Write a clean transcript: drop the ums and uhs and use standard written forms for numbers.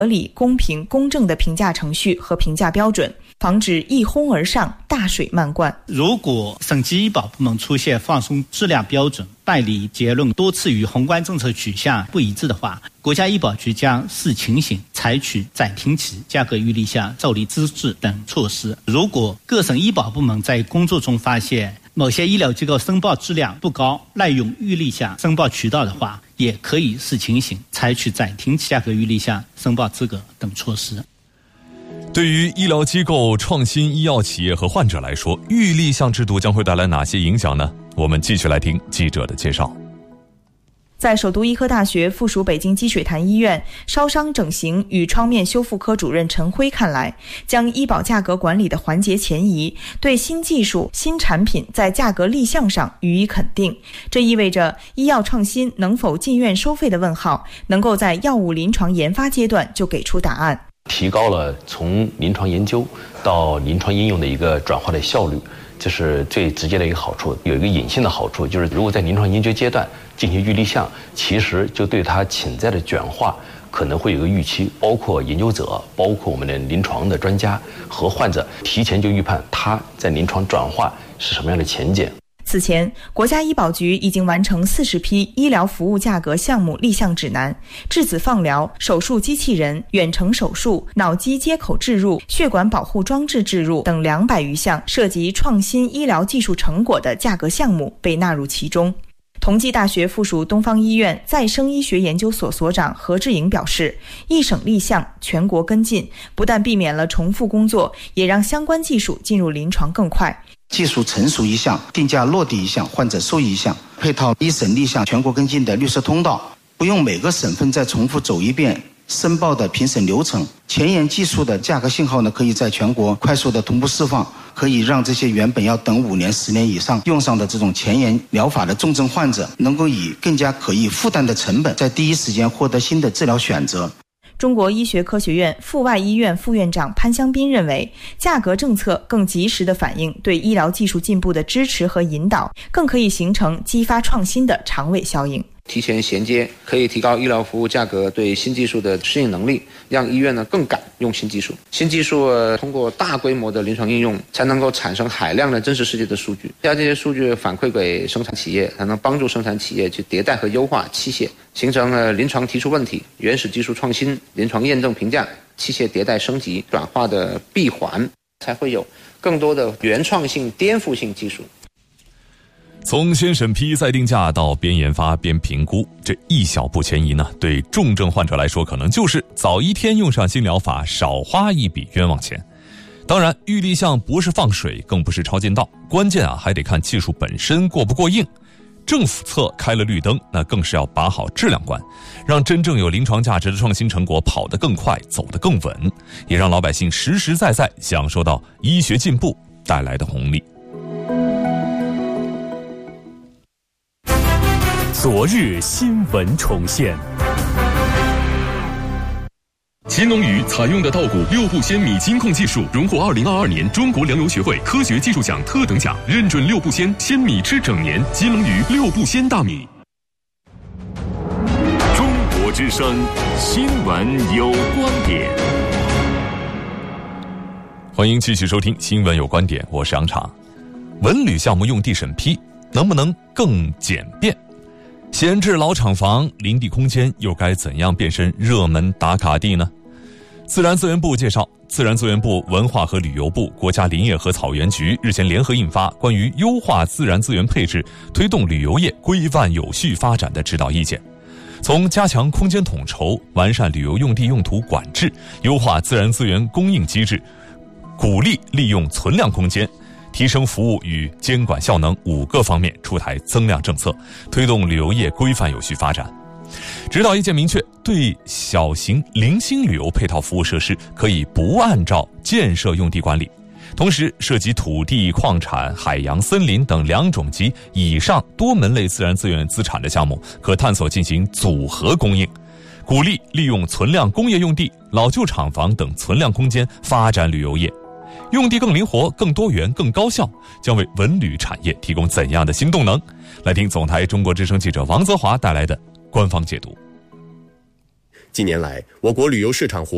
合理、公平、公正的评价程序和评价标准，防止一哄而上、大水漫灌。 如果审计医保部门出现放松质量标准、办理结论多次与宏观政策取向不一致的话，国家医保局将视情形采取暂停期、价格预立项、照例资质等措施。如果各省医保部门在工作中发现某些医疗机构申报质量不高、滥用预立项申报渠道的话，也可以视情形采取暂停期、价格预立项、申报资格等措施。 对于医疗机构、创新医药企业和患者来说，预立项制度将会带来哪些影响呢？我们继续来听记者的介绍。 在首都医科大学附属北京积水潭医院烧伤整形与创面修复科主任陈辉看来，将医保价格管理的环节前移，对新技术、新产品在价格立项上予以肯定。这意味着医药创新能否进院收费的问号，能够在药物临床研发阶段就给出答案， 提高了从临床研究到临床应用的一个转化的效率，这是最直接的一个好处。有一个隐性的好处，就是如果在临床研究阶段进行预立项，其实就对它潜在的转化可能会有一个预期，包括研究者、包括我们的临床的专家和患者提前就预判它在临床转化是什么样的前景。 此前，国家医保局已经完成40批医疗服务价格项目立项指南，质子放疗、手术机器人、远程手术、脑机接口置入、血管保护装置置入等200余项涉及创新医疗技术成果的价格项目被纳入其中。同济大学附属东方医院再生医学研究所所长何志颖表示，一省立项，全国跟进，不但避免了重复工作，也让相关技术进入临床更快。 技术成熟一项，定价落地一项，患者受益一项，配套一省立项全国跟进的绿色通道，不用每个省份再重复走一遍申报的评审流程。前沿技术的价格信号呢，可以在全国快速的同步释放，可以让这些原本要等5年、10年以上用上的这种前沿疗法的重症患者，能够以更加可以负担的成本，在第一时间获得新的治疗选择。 中国医学科学院阜外医院副院长潘香斌认为，价格政策更及时地反映对医疗技术进步的支持和引导，更可以形成激发创新的长尾效应。 提前衔接，可以提高医疗服务价格对新技术的适应能力，让医院更敢用新技术。新技术通过大规模的临床应用，才能够产生海量的真实世界的数据，将这些数据反馈给生产企业，才能帮助生产企业去迭代和优化器械，形成临床提出问题、原始技术创新、临床验证评价、器械迭代升级转化的闭环，才会有更多的原创性、颠覆性技术。 从先审批再定价到边研发边评估，这一小步前移呢，对重症患者来说可能就是早一天用上新疗法，少花一笔冤枉钱。当然，预立项不是放水，更不是抄近道，关键还得看技术本身过不过硬。政府侧开了绿灯，那更是要把好质量关，让真正有临床价值的创新成果跑得更快，走得更稳，也让老百姓实实在在享受到医学进步带来的红利。 昨日新闻重现。 乾隆鱼采用的稻谷6步鲜米金控技术荣获2022年中国粮油学会科学技术奖特等奖，认准6步鲜米吃整年，金龙鱼6步鲜大米。 中国之声新闻有观点， 欢迎继续收听新闻有观点，我是杨畅。文旅项目用地审批能不能更简便？闲置老厂房、林地空间又该怎样变身热门打卡地呢？自然资源部介绍，自然资源部、文化和旅游部、国家林业和草原局日前联合印发关于优化自然资源配置、推动旅游业规范有序发展的指导意见。从加强空间统筹、完善旅游用地用途管制、优化自然资源供应机制、鼓励利用存量空间、提升服务与监管效能5个方面出台增量政策，推动旅游业规范有序发展。指导意见明确，对小型零星旅游配套服务设施可以不按照建设用地管理，同时涉及土地、矿产、海洋、森林等2种及以上多门类自然资源资产的项目，可探索进行组合供应，鼓励利用存量工业用地、老旧厂房等存量空间发展旅游业。用地更灵活、更多元、更高效，将为文旅产业提供怎样的新动能？来听总台中国之声记者王泽华带来的官方解读。 近年来，我国旅游市场